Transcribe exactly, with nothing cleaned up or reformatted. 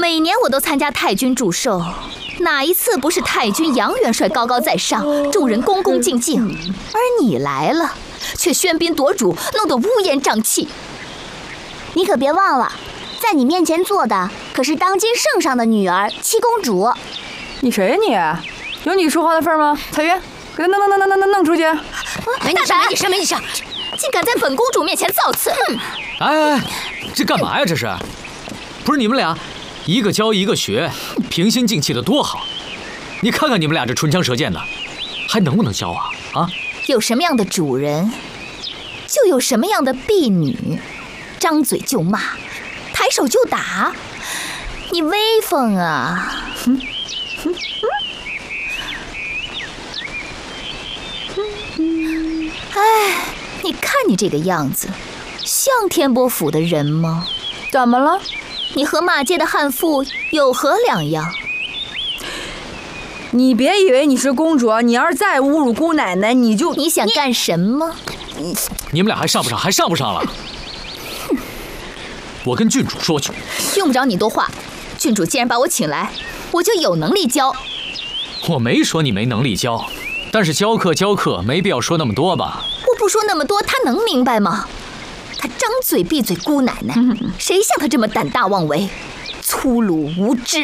每年我都参加太君祝寿，哪一次不是太君杨元帅高高在上，众人恭恭敬敬？而你来了，却喧宾夺主，弄得乌烟瘴气。 你可别忘了，在你面前坐的可是当今圣上的女儿七公主。 你谁呀你？有你说话的份吗？彩云，给他弄弄弄弄弄弄弄出去！ 没你事，没你事，没你事，竟敢在本公主面前造次！哼！ 哎哎，这干嘛呀？这是？不是你们俩，一个教一个学，平心静气的多好。你看看你们俩这唇枪舌剑的，还能不能教啊？啊？ 有什么样的主人，就有什么样的婢女，张嘴就骂，抬手就打，你威风啊！哼哼哼！哎，你看你这个样子，像天波府的人吗？ 怎么了？ 你和骂街的悍妇有何两样？ 你别以为你是公主，你要是再侮辱姑奶奶，你就你想干什么？ 你你们俩还上不上？还上不上了？我跟郡主说去。 用不着你多话，郡主既然把我请来，我就有能力教。 我没说你没能力教，但是教课教课没必要说那么多吧？ 我不说那么多，他能明白吗？他张嘴闭嘴姑奶奶，谁像他这么胆大妄为、粗鲁无知？